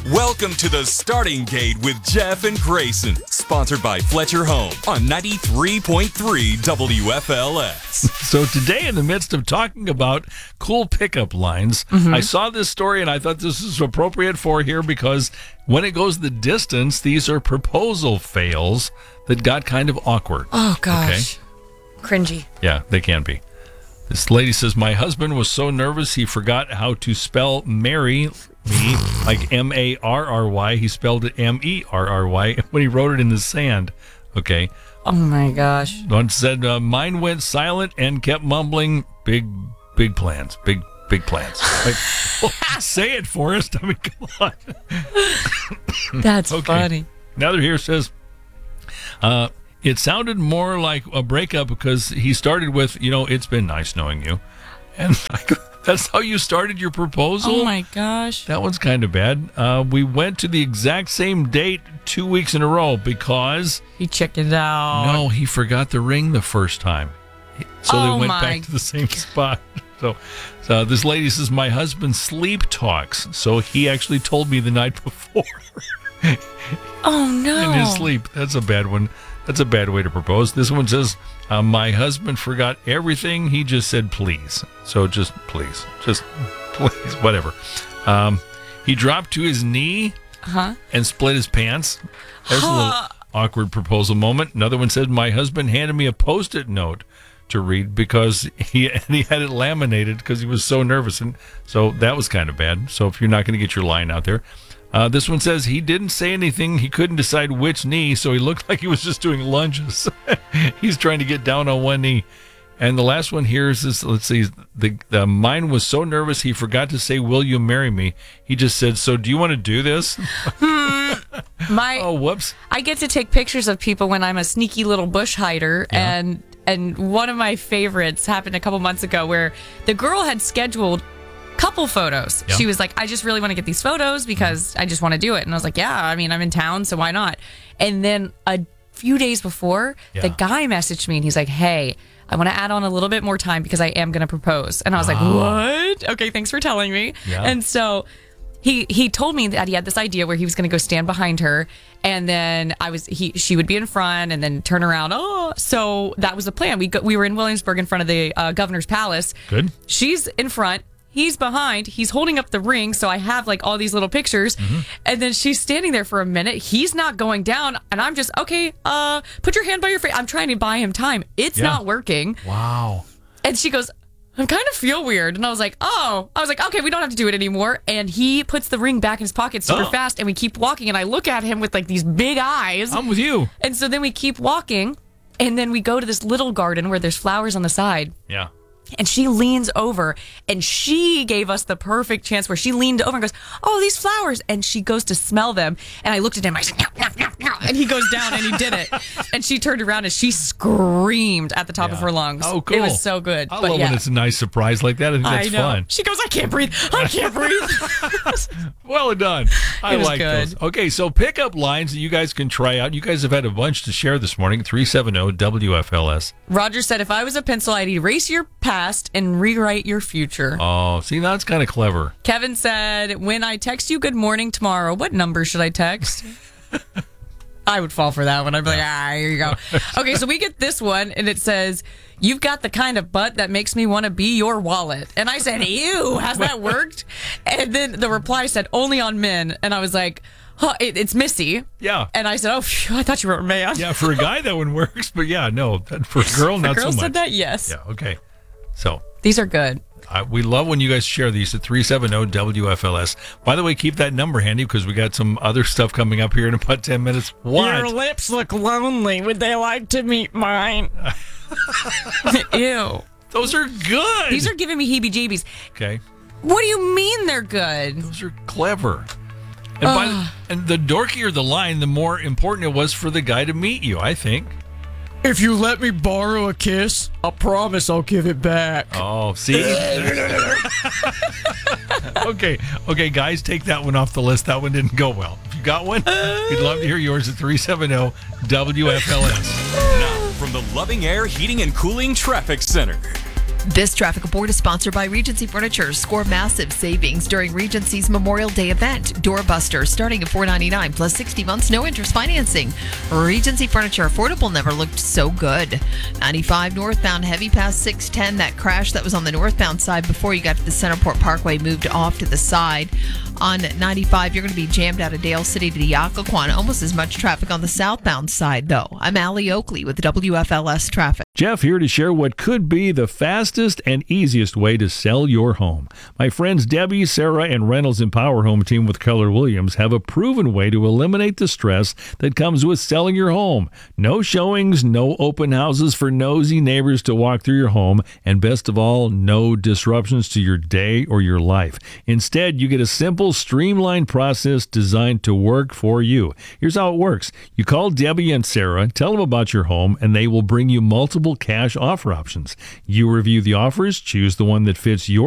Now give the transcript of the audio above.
Welcome to the Starting Gate with Jeff and Grayson, sponsored by Fletcher Home on 93.3 WFLS. So today, in the midst of talking about cool pickup lines, I saw this story and I thought this is appropriate for here because when it goes the distance, these are proposal fails that got kind of awkward. Oh, gosh. Cringy. Yeah, they can be. This lady says, my husband was so nervous he forgot how to spell marry me, like M-A-R-R-Y. He spelled it M-E-R-R-Y when he wrote it in the sand. Okay. Oh, my gosh. One said, mine went silent and kept mumbling, big plans, big plans. Like, well, say it, Forrest. I mean, come on. That's funny. Another here says, it sounded more like a breakup because he started with, it's been nice knowing you. And that's how you started your proposal? Oh, my gosh. That one's kind of bad. We went to the exact same date 2 weeks in a row because... He chickened out. No, he forgot the ring the first time. So they went back to the same spot. So this lady says, my husband sleep talks. So he actually told me the night before. Oh, no. In his sleep. That's a bad one. That's a bad way to propose. This one says, my husband forgot everything. He just said, please. So just please, whatever. He dropped to his knee and split his pants. There's a little awkward proposal moment. Another one said, my husband handed me a Post-it note to read because he had it laminated because he was so nervous. And so that was kind of bad. So if you're not going to get your line out there. This one says he didn't say anything. He couldn't decide which knee, so he looked like he was just doing lunges. He's trying to get down on one knee. And the last one here is this. Let's see. The mine was so nervous he forgot to say, "Will you marry me?" He just said, "So do you want to do this?" Oh, whoops! I get to take pictures of people when I'm a sneaky little bush hider, and one of my favorites happened a couple months ago where the girl had scheduled couple photos. Yeah. She was like, I just really want to get these photos because I just want to do it. And I was like, yeah, I mean, I'm in town, so why not? And then a few days before, the guy messaged me and he's like, hey, I want to add on a little bit more time because I am going to propose. And I was like, what? Okay, thanks for telling me. Yeah. And so he told me that he had this idea where he was going to go stand behind her, and then she would be in front and then turn around. Oh, so that was the plan. We were in Williamsburg in front of the governor's palace. Good. She's in front. He's behind. He's holding up the ring, so I have like all these little pictures. And then she's standing there for a minute. He's not going down, and I'm just, okay, put your hand by your face. I'm trying to buy him time. It's not working. Wow. And she goes, I kind of feel weird. And I was like, okay, we don't have to do it anymore. And he puts the ring back in his pocket super fast, and we keep walking, and I look at him with like these big eyes. I'm with you. And so then we keep walking, and then we go to this little garden where there's flowers on the side. Yeah. And she leans over, and she gave us the perfect chance where she leaned over and goes, oh, these flowers. And she goes to smell them. And I looked at him. I said, no. And he goes down, and he did it. And she turned around, and she screamed at the top of her lungs. Oh, cool. It was so good. I love when it's a nice surprise like that. I think that's fun. She goes, I can't breathe. Well done. I was like good. those. Okay, so pickup lines that you guys can try out. You guys have had a bunch to share this morning. 370-WFLS. Roger said, if I was a pencil, I'd erase your past and rewrite your future. Oh, see, that's kind of clever. Kevin said, when I text you good morning tomorrow, what number should I text? I would fall for that one. I'd be like, here you go. Okay, so we get this one, and it says, you've got the kind of butt that makes me want to be your wallet. And I said, ew, has that worked? And then the reply said, only on men. And I was like, it's Missy. Yeah. And I said, oh, phew, I thought you were a man. Yeah, for a guy, that one works. But yeah, no, for a girl, not so much. Girl said that, yes. Yeah, okay. So these are good. We love when you guys share these at 370-WFLS. By the way, keep that number handy because we got some other stuff coming up here in about 10 minutes. What? Your lips look lonely. Would they like to meet mine? Ew. Those are good. These are giving me heebie-jeebies. Okay. What do you mean they're good? Those are clever. And the dorkier the line, the more important it was for the guy to meet you, I think. If you let me borrow a kiss, I promise I'll give it back. Oh, see? Okay, guys, take that one off the list. That one didn't go well. If you got one, we'd love to hear yours at 370-WFLS. Now, from the Loving Air Heating and Cooling Traffic Center. This traffic report is sponsored by Regency Furniture. Score massive savings during Regency's Memorial Day event. Doorbuster starting at $499 plus 60 months, no interest financing. Regency Furniture, affordable, never looked so good. 95 northbound, heavy past 610. That crash that was on the northbound side before you got to the Centerport Parkway moved off to the side. On 95, you're going to be jammed out of Dale City to the Occoquan. Almost as much traffic on the southbound side, though. I'm Allie Oakley with WFLS Traffic. Jeff here to share what could be the fastest and easiest way to sell your home. My friends Debbie, Sarah, and Reynolds Empower Home team with Keller Williams have a proven way to eliminate the stress that comes with selling your home. No showings, no open houses for nosy neighbors to walk through your home, and best of all, no disruptions to your day or your life. Instead, you get a simple, streamlined process designed to work for you. Here's how it works. You call Debbie and Sarah, tell them about your home, and they will bring you multiple cash offer options. You review the offers, choose the one that fits your